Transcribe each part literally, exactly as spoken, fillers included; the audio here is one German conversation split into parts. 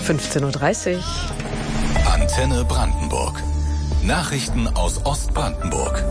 fünfzehn Uhr dreißig. Antenne Brandenburg. Nachrichten aus Ostbrandenburg.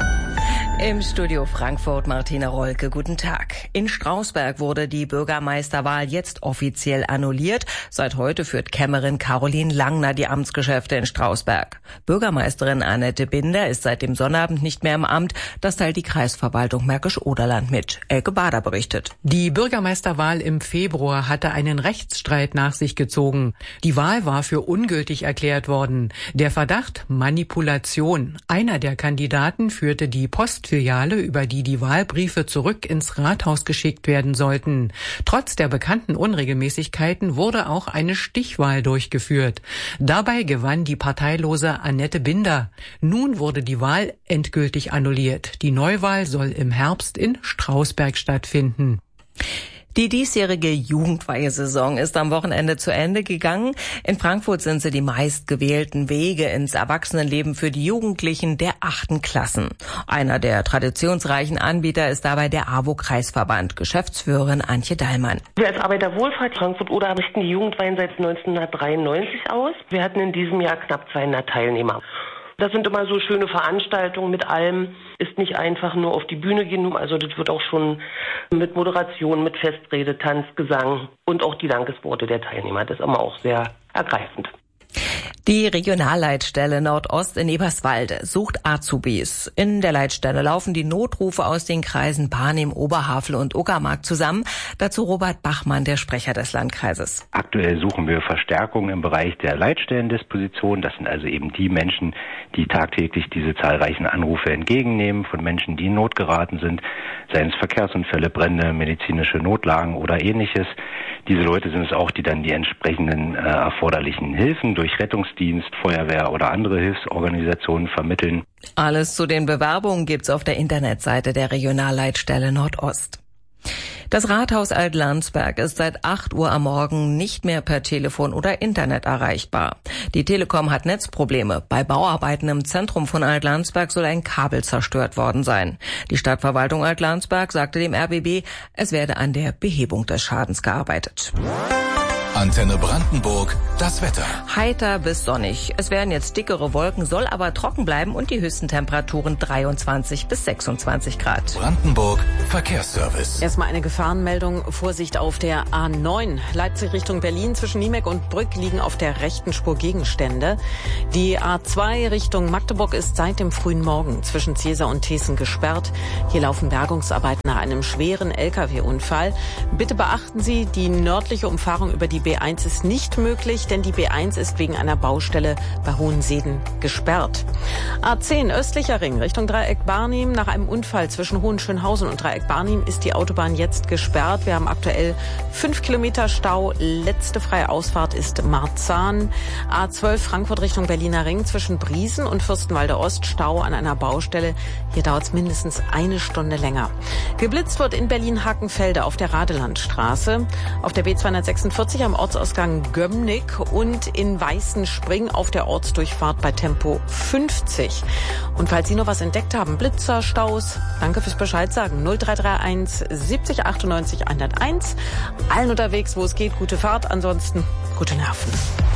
Im Studio Frankfurt Martina Rolke, guten Tag. In Strausberg wurde die Bürgermeisterwahl jetzt offiziell annulliert. Seit heute führt Kämmerin Caroline Langner die Amtsgeschäfte in Strausberg. Bürgermeisterin Annette Binder ist seit dem Sonnabend nicht mehr im Amt. Das teilt die Kreisverwaltung Märkisch-Oderland mit. Elke Bader berichtet. Die Bürgermeisterwahl im Februar hatte einen Rechtsstreit nach sich gezogen. Die Wahl war für ungültig erklärt worden. Der Verdacht Manipulation. Einer der Kandidaten führte die Postfiliale, über die die Wahlbriefe zurück ins Rathaus geschickt werden sollten. Trotz der bekannten Unregelmäßigkeiten wurde auch eine Stichwahl durchgeführt. Dabei gewann die parteilose Annette Binder. Nun wurde die Wahl endgültig annulliert. Die Neuwahl soll im Herbst in Strausberg stattfinden. Die diesjährige Jugendweihesaison ist am Wochenende zu Ende gegangen. In Frankfurt sind sie die meistgewählten Wege ins Erwachsenenleben für die Jugendlichen der achten Klassen. Einer der traditionsreichen Anbieter ist dabei der AWO-Kreisverband, Geschäftsführerin Antje Dallmann. Wir als Arbeiterwohlfahrt Frankfurt-Oder richten die Jugendweihen seit neunzehnhundertdreiundneunzig aus. Wir hatten in diesem Jahr knapp zweihundert Teilnehmer. Das sind immer so schöne Veranstaltungen mit allem. Ist nicht einfach nur auf die Bühne gehen. Also das wird auch schon mit Moderation, mit Festrede, Tanz, Gesang und auch die Dankesworte der Teilnehmer. Das ist immer auch sehr ergreifend. Die Regionalleitstelle Nordost in Eberswalde sucht Azubis. In der Leitstelle laufen die Notrufe aus den Kreisen Barnim, Oberhavel und Uckermark zusammen. Dazu Robert Bachmann, der Sprecher des Landkreises. Aktuell suchen wir Verstärkung im Bereich der Leitstellendisposition. Das sind also eben die Menschen, die tagtäglich diese zahlreichen Anrufe entgegennehmen von Menschen, die in Not geraten sind, seien es Verkehrsunfälle, Brände, medizinische Notlagen oder ähnliches. Diese Leute sind es auch, die dann die entsprechenden äh, erforderlichen Hilfen durch Rettungsdienst, Feuerwehr oder andere Hilfsorganisationen vermitteln. Alles zu den Bewerbungen gibt's auf der Internetseite der Regionalleitstelle Nordost. Das Rathaus Alt-Landsberg ist seit acht Uhr am Morgen nicht mehr per Telefon oder Internet erreichbar. Die Telekom hat Netzprobleme. Bei Bauarbeiten im Zentrum von Alt-Landsberg soll ein Kabel zerstört worden sein. Die Stadtverwaltung Alt-Landsberg sagte dem R B B, es werde an der Behebung des Schadens gearbeitet. Antenne Brandenburg, das Wetter. Heiter bis sonnig. Es werden jetzt dickere Wolken, soll aber trocken bleiben und die höchsten Temperaturen dreiundzwanzig bis sechsundzwanzig Grad. Brandenburg Verkehrsservice. Erstmal eine Gefahrenmeldung. Vorsicht auf der A neun. Leipzig Richtung Berlin zwischen Niemek und Brück liegen auf der rechten Spur Gegenstände. Die A zwei Richtung Magdeburg ist seit dem frühen Morgen zwischen Ziesar und Thesen gesperrt. Hier laufen Bergungsarbeiten nach einem schweren L K W-Unfall. Bitte beachten Sie, die nördliche Umfahrung über die B eins ist nicht möglich, denn die B eins ist wegen einer Baustelle bei Hohenseden gesperrt. A zehn östlicher Ring Richtung Dreieck Barnim. Nach einem Unfall zwischen Hohenschönhausen und Dreieck Barnim ist die Autobahn jetzt gesperrt. Wir haben aktuell fünf Kilometer Stau. Letzte freie Ausfahrt ist Marzahn. A zwölf Frankfurt Richtung Berliner Ring zwischen Briesen und Fürstenwalde Ost. Stau an einer Baustelle. Hier dauert es mindestens eine Stunde länger. Geblitzt wird in Berlin-Hakenfelde auf der Radelandstraße. Auf der B zweihundertsechsundvierzig am Ortsausgang Gömmnick und in Weißenspring auf der Ortsdurchfahrt bei Tempo fünfzig. Und falls Sie noch was entdeckt haben, Blitzer, Staus, danke fürs Bescheid sagen. null drei drei eins siebzig achtundneunzig hunderteins. Allen unterwegs, wo es geht, gute Fahrt. Ansonsten gute Nerven.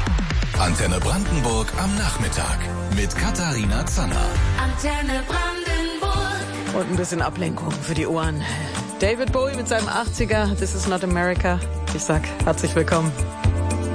Antenne Brandenburg am Nachmittag mit Katharina Zanner. Antenne Brandenburg. Und ein bisschen Ablenkung für die Ohren. David Bowie mit seinem achtziger, This is not America. Ich sag herzlich willkommen.